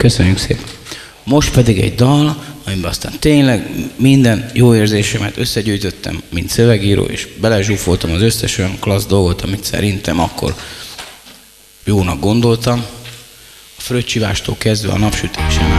Köszönjük szépen. Most pedig egy dal, amiben aztán tényleg minden jó érzésemet összegyűjtöttem, mint szövegíró, és belezsúfoltam az összes olyan klassz dolgot, amit szerintem akkor jónak gondoltam. A fröccsivástól kezdve a napsütésen